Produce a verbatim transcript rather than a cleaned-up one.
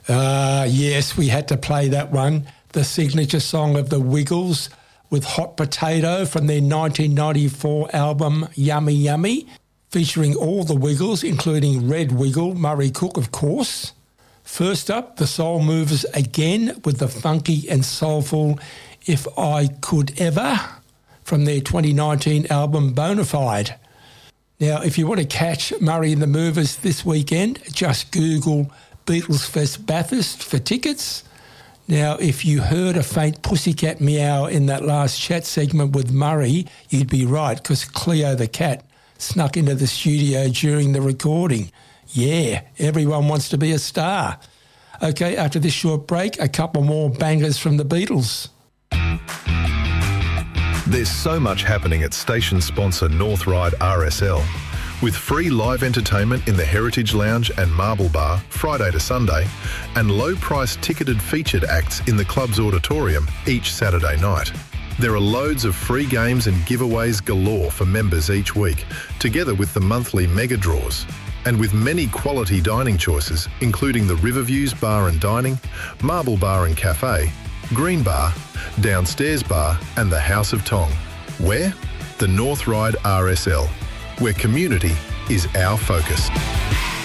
Uh, yes, we had to play that one. The signature song of the Wiggles with Hot Potato from their nineteen ninety-four album Yummy Yummy, featuring all the Wiggles, including Red Wiggle, Murray Cook, of course. First up, the Soul Movers again with the funky and soulful If I Could Ever from their twenty nineteen album Bonafide. Now, if you want to catch Murray and the Movers this weekend, just Google Beatles Fest Bathurst for tickets. Now, if you heard a faint pussycat meow in that last chat segment with Murray, you'd be right, because Cleo the cat snuck into the studio during the recording. Yeah, everyone wants to be a star. Okay, after this short break, a couple more bangers from the Beatles. There's so much happening at station sponsor North Ryde R S L. With free live entertainment in the Heritage Lounge and Marble Bar Friday to Sunday, and low-priced ticketed featured acts in the club's auditorium each Saturday night. There are loads of free games and giveaways galore for members each week, together with the monthly mega draws. And with many quality dining choices, including the Riverviews Bar and Dining, Marble Bar and Cafe, Green Bar, Downstairs Bar and the House of Tong. Where? The North Ryde R S L, where community is our focus.